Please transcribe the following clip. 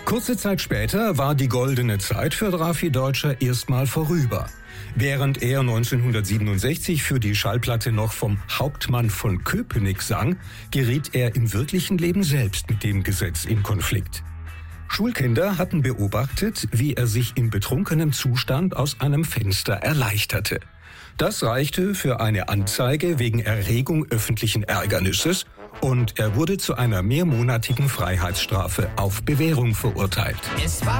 Kurze Zeit später war die goldene Zeit für Drafi Deutscher erstmal vorüber. Während er 1967 für die Schallplatte noch vom Hauptmann von Köpenick sang, geriet er im wirklichen Leben selbst mit dem Gesetz in Konflikt. Schulkinder hatten beobachtet, wie er sich in betrunkenem Zustand aus einem Fenster erleichterte. Das reichte für eine Anzeige wegen Erregung öffentlichen Ärgernisses und er wurde zu einer mehrmonatigen Freiheitsstrafe auf Bewährung verurteilt.